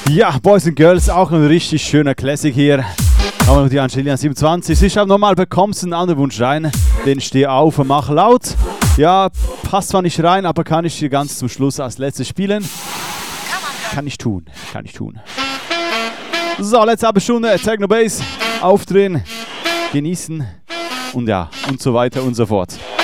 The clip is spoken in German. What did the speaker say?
Ja, Boys and Girls, auch ein richtig schöner Classic hier. Auch noch die Angelina 27. Ich habe nochmal, bekommst einen anderen Wunsch rein. Den steh auf und mach laut. Ja, passt zwar nicht rein, aber kann ich hier ganz zum Schluss als letztes spielen. Kann ich tun. So, letzte halbe Stunde, Techno Bass, aufdrehen, genießen und ja, und so weiter und so fort.